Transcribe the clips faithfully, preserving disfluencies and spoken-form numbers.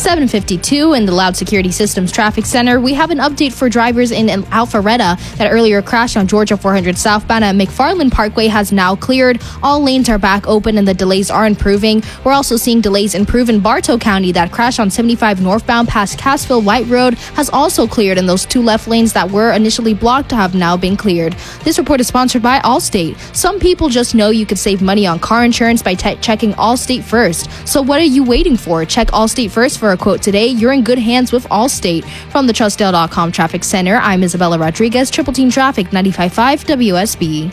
seven fifty-two in the Loud Security Systems Traffic Center. We have an update for drivers in Alpharetta. That earlier crash on Georgia four hundred southbound at McFarland Parkway has now cleared. All lanes are back open and the delays are improving. We're also seeing delays improve in Bartow County. That crash on seventy-five northbound past Cassville White Road has also cleared, and those two left lanes that were initially blocked have now been cleared. This report is sponsored by Allstate. Some people just know you could save money on car insurance by te- checking Allstate first. So what are you waiting for? Check Allstate first for a quote today. You're in good hands with Allstate. From the Trustdale dot com Traffic Center, I'm Isabella Rodriguez, Triple Team Traffic, ninety-five point five W S B.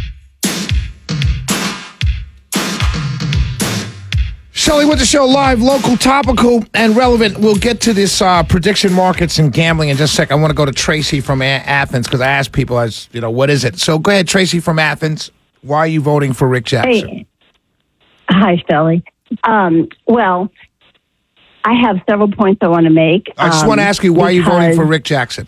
Shelley with the show, live, local, topical, and relevant. We'll get to this uh, prediction markets and gambling in just a sec. I want to go to Tracy from a- Athens because I asked people, as you know, what is it? So go ahead, Tracy from Athens. Why are you voting for Rick Jackson? Hey. Hi, Shelley. Um, well, I have several points I want to make. I just um, want to ask you, why are you voting for Rick Jackson?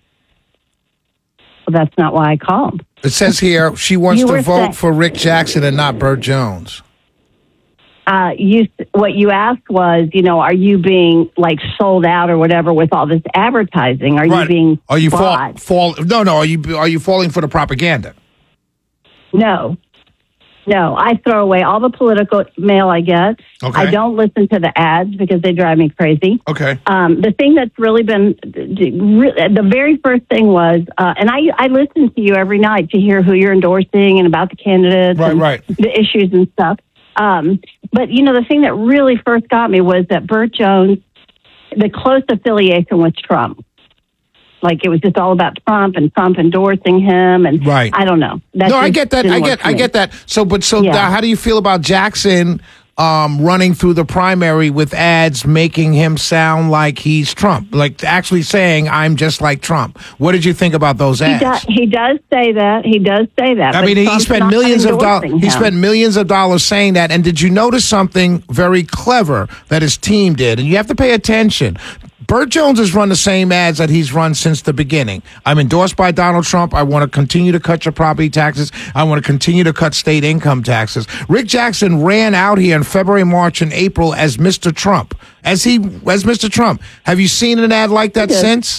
Well, that's not why I called. It says here she wants You to were vote say- for Rick Jackson and not Burt Jones. Uh, you, what you asked was, you know, are you being like sold out or whatever with all this advertising? Are Right. you being Are you fall, bought? fall? No, no. Are you are you falling for the propaganda? No, no. I throw away all the political mail I get. Okay. I don't listen to the ads because they drive me crazy. Okay. Um, the thing that's really been the very first thing was, uh, and I I listen to you every night to hear who you're endorsing and about the candidates Right, and right. the issues and stuff. Um, but you know, the thing that really first got me was that Burt Jones, the close affiliation with Trump. Like it was just all about Trump and Trump endorsing him, and Right. I don't know. That No, I just get that. didn't I work get. for I me. get that. So, but so, Yeah. uh, how do you feel about Jackson um, running through the primary with ads making him sound like he's Trump, like actually saying I'm just like Trump? What did you think about those He ads? does, he does say that. He does say that. I but mean, he Trump's spent not millions of dollars. endorsing He him. spent millions of dollars saying that. And did you notice something very clever that his team did? And you have to pay attention. Burt Jones has run the same ads that he's run since the beginning. I'm endorsed by Donald Trump. I want to continue to cut your property taxes. I want to continue to cut state income taxes. Rick Jackson ran out here in February, March, and April as Mister Trump. As he as Mister Trump. Have you seen an ad like that He did. since?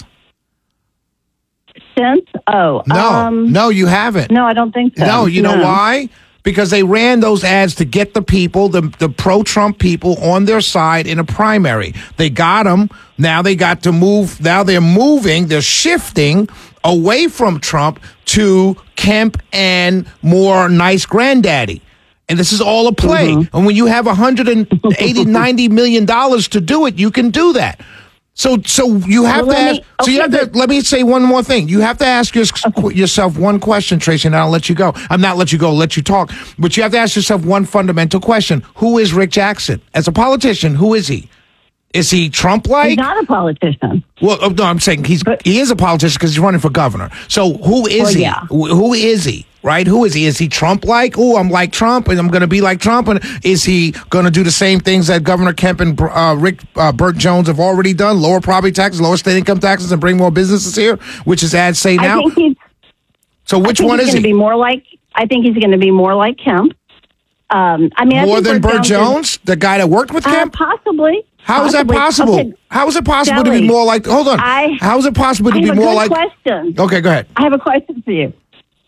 Since? Oh. No. Um, no, you haven't. no, I don't think so. No, you know No. why? Because they ran those ads to get the people, the, the pro-Trump people on their side in a primary. They got them. Now they got to move. Now they're moving. They're shifting away from Trump to Kemp and more nice granddaddy. And this is all a play. Mm-hmm. And when you have one hundred eighty, ninety million dollars to do it, you can do that. So, so you have Well, to let ask, me- so you okay, have to, but- let me say one more thing. You have to ask your, yourself one question, Tracy, and I'll let you go. I'm not let you go, let you talk. But you have to ask yourself one fundamental question. Who is Rick Jackson? As a politician, who is he? Is he Trump-like? He's not a politician. Well, oh, no, I'm saying he's But- he is a politician because he's running for governor. So who is Well, he? yeah. Who who is he? Right? Who is he? Is he Trump-like? Oh, I'm like Trump, and I'm going to be like Trump. And is he going to do the same things that Governor Kemp and uh, Rick uh, Burt Jones have already done? Lower property taxes, lower state income taxes, and bring more businesses here, which is ads say now. I think he's. So which I think one he's is going to he? be more like. I think he's going to be more like Kemp. Um, I mean, I More think than Burt is- Jones, the guy that worked with Uh, Kemp? possibly. How is that Possibly. possible? Okay. How is it possible to Shelley, be more like? Hold on. I- How is it possible to I be have a more good like? question. Okay, go ahead. I have a question for you.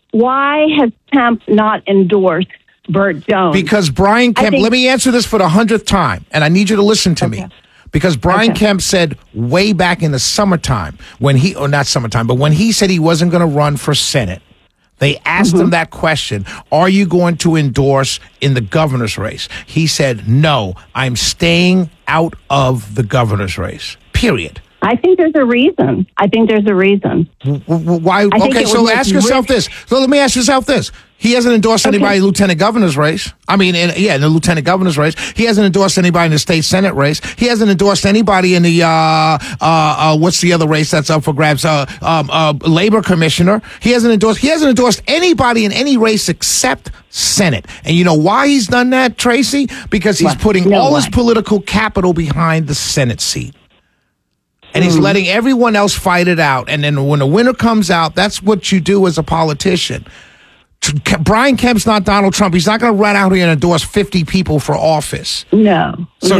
Why has Kemp not endorsed Burt Jones? Because Brian I Kemp, think- let me answer this for the hundredth time, and I need you to listen to me. Okay. Because Brian Okay. Kemp said way back in the summertime, when he, or not summertime, but when he said he wasn't going to run for Senate, they asked Mm-hmm. him that question, are you going to endorse in the governor's race? He said, no, I'm staying out of the governor's race, period. I think there's a reason. I think there's a reason. W- w- Why? I think Okay, it so would make ask yourself Rick- this. So let me ask yourself this. He hasn't endorsed anybody Okay. in the lieutenant governor's race. I mean, in, yeah, in the lieutenant governor's race. He hasn't endorsed anybody in the state senate race. He hasn't endorsed anybody in the, uh, uh, uh, what's the other race that's up for grabs? Uh, um, uh, labor commissioner. He hasn't endorsed, he hasn't endorsed anybody in any race except Senate. And you know why he's done that, Tracy? Because he's Why? putting No, all why? his political capital behind the Senate seat. And he's letting everyone else fight it out. And then when the winner comes out, that's what you do as a politician. T- Brian Kemp's not Donald Trump. He's not going to run out here and endorse fifty people for office. No. So